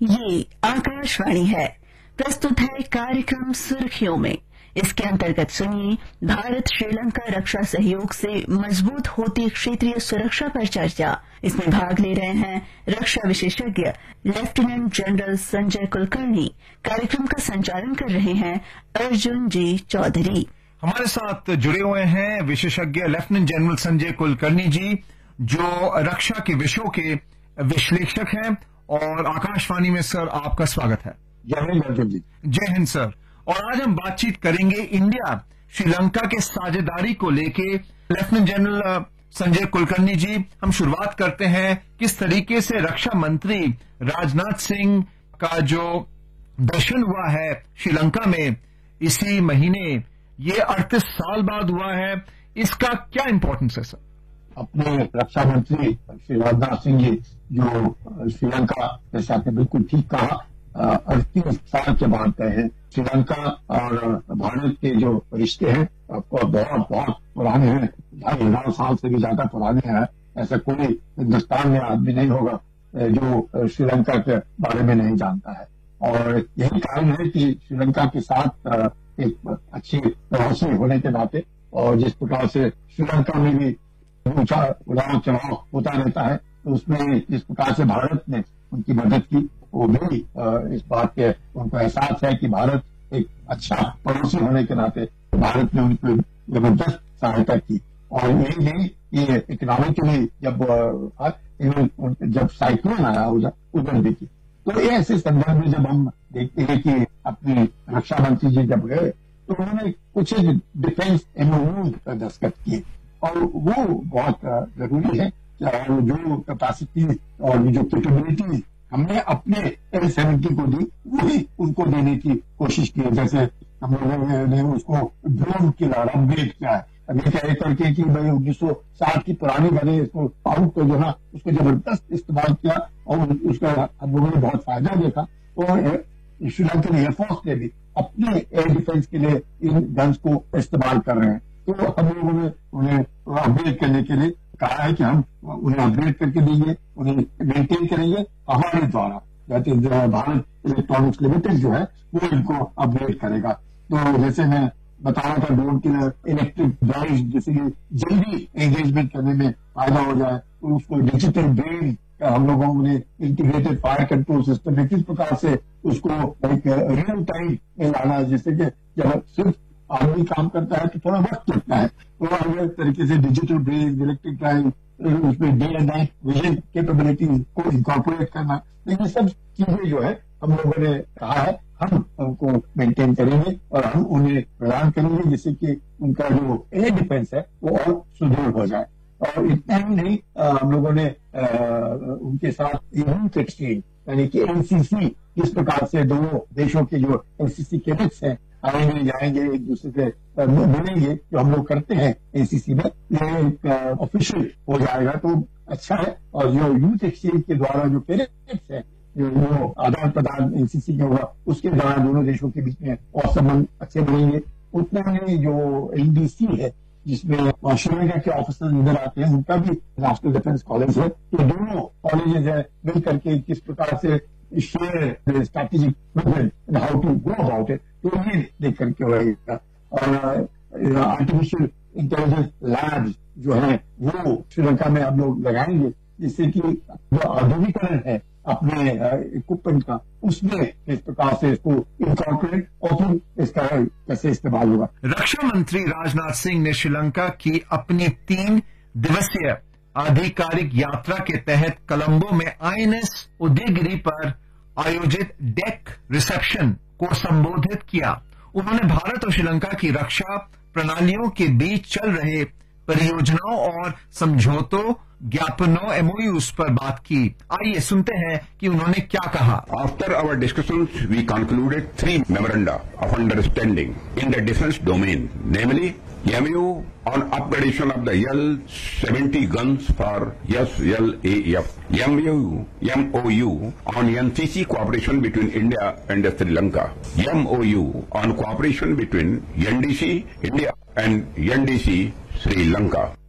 ये आकाशवाणी है। प्रस्तुत है कार्यक्रम सुर्खियों में। इसके अंतर्गत सुनिए भारत श्रीलंका रक्षा सहयोग से मजबूत होती क्षेत्रीय सुरक्षा पर चर्चा। इसमें भाग ले रहे हैं रक्षा विशेषज्ञ लेफ्टिनेंट जनरल संजय कुलकर्णी। कार्यक्रम का संचालन कर रहे हैं अर्जुन जी चौधरी। हमारे साथ जुड़े हुए हैं विशेषज्ञ लेफ्टिनेंट जनरल संजय कुलकर्णी जी, जो रक्षा के विषयों के विश्लेषक हैं। और आकाशवाणी में सर आपका स्वागत है। जय हिंद अर्जुन जी। जय हिंद सर। और आज हम बातचीत करेंगे इंडिया श्रीलंका के साझेदारी को लेके। लेफ्टिनेंट जनरल संजय कुलकर्णी जी, हम शुरुआत करते हैं किस तरीके से रक्षा मंत्री राजनाथ सिंह का जो दर्शन हुआ है श्रीलंका में इसी महीने, ये 38 साल बाद हुआ है, इसका क्या इंपॉर्टेंस है सर? अपने रक्षा मंत्री श्री राजनाथ सिंह जी जो श्रीलंका, जैसा आपने बिल्कुल ठीक कहा, 38 साल के बाद गए हैं। श्रीलंका और भारत के जो रिश्ते हैं आपको बहुत बहुत पुराने हैं, 2,500 साल से भी ज्यादा पुराने हैं। ऐसा कोई हिंदुस्तान में आदमी नहीं होगा जो श्रीलंका के बारे में नहीं जानता है। और यही कारण है कि श्रीलंका के साथ एक अच्छी पड़ोसी होने के नाते, और जिस प्रकार से श्रीलंका में भी ऊंचा उड़ाव चढ़ाव होता रहता है, तो उसमें जिस प्रकार से भारत ने उनकी मदद की, वो भी इस बात के उनको एहसास है कि भारत एक अच्छा पड़ोसी होने के नाते भारत ने उनको जबरदस्त सहायता की। और यही नहीं कि इकोनॉमिकली जब साइक्लोन आया उधर भी की। तो ये ऐसे संदर्भ में जब हम देखते हैं कि अपने रक्षा मंत्री जी जब गए तो उन्होंने कुछ डिफेंस एमओयू पर दस्तखत किए, और वो बहुत जरूरी है। जो कैपेसिटी और जो कैपेबिलिटीज हमने अपने L-70 को दी, वही उनको देने की कोशिश की। जैसे हम लोगों ने उसको ड्रोन के द्वारा अपग्रेड किया है, अभी कह करके कि भाई 1960 की पुरानी बने इसको पाउट को जो है उसको जबरदस्त इस्तेमाल किया और उसका हम लोगों ने बहुत फायदा देखा। तो श्रीलंकन एयरफोर्स ने भी अपने एयर डिफेंस के लिए इन गन्स को इस्तेमाल कर रहे हैं। तो हम लोगों ने उन्हें अपग्रेड करने के लिए कहा है कि हम उन्हें अपग्रेड करके देंगे, उन्हें मेंटेन करेंगे हमारे द्वारा। भारत इलेक्ट्रॉनिक्स लिमिटेड जो है वो इनको अपग्रेड करेगा। तो जैसे मैं बता रहा था, ड्रोन के लिए इलेक्ट्रिक ड्राइव, जैसे कि जल्दी एंगेजमेंट करने में फायदा हो जाए, तो उसको डिजिटल ब्रेन हम लोगों ने इंटीग्रेटेड फायर कंट्रोल सिस्टम में किस प्रकार से उसको एक रियल टाइम में लाना, जिससे कि जब सिर्फ आदमी काम करता है तो थोड़ा वक्त लगता है, तो अलग तरीके से डिजिटल ब्रेन, इलेक्ट्रिक ड्राइव, उसमें day and night vision capability को इनकॉर्पोरेट करना, ये सब चीजें जो है हम लोगों ने कहा है हम उनको मेंटेन करेंगे और हम उन्हें प्रदान करेंगे, जिससे कि उनका जो एयर डिफेंस है वो और सुदृढ़ हो जाए। और इतना ही नहीं, हम लोगों ने उनके साथ यूथ एक्सचेंज यानी कि एनसीसी, जिस प्रकार से दोनों देशों के जो एनसीसी कैडेट्स हैं आएंगे जाएंगे, एक दूसरे से मिलेंगे, जो हम लोग करते हैं एनसीसी में, ये एक ऑफिशियल हो जाएगा तो अच्छा है। और जो यूथ एक्सचेंज के द्वारा जो कैडेट्स हैं, जो आदान प्रदान एनसीसी का होगा, उसके द्वारा दोनों देशों के बीच में और संबंध अच्छे बनेंगे। उतना ही जो एनडीसी है, जिसमें श्रीलंका के ऑफिसर्स इधर आते हैं, उनका भी नेशनल डिफेंस कॉलेज है, तो दोनों कॉलेजेस है मिल करके किस प्रकार से share strategic method and how to go about it, तो ये देख करके रहेगा। और आर्टिफिशियल इंटेलिजेंस लैब जो है वो श्रीलंका में हम लोग लगाएंगे, जिससे कि जो आधुनिकीकरण है अपने इक्विपमेंट का, उसमें इस प्रकार से इसको इनकॉर्पोरेट और फिर इसका कैसे इस्तेमाल होगा। रक्षा मंत्री राजनाथ सिंह ने श्रीलंका की अपनी 3 दिवसीय आधिकारिक यात्रा के तहत कोलंबो में INS उदयगिरि पर आयोजित डेक रिसेप्शन को संबोधित किया। उन्होंने भारत और श्रीलंका की रक्षा प्रणालियों के बीच चल रहे परियोजनाओं और समझौतों ज्ञापनों MOUs पर बात की। आइए सुनते हैं कि उन्होंने क्या कहा। After our discussions, we concluded 3 memoranda of understanding in the defense domain, namely MOU on upgradation of the L-70 guns for SLAF, MOU on NCC cooperation between India and Sri Lanka, MOU on cooperation between NDC India and NDC Sri Lanka.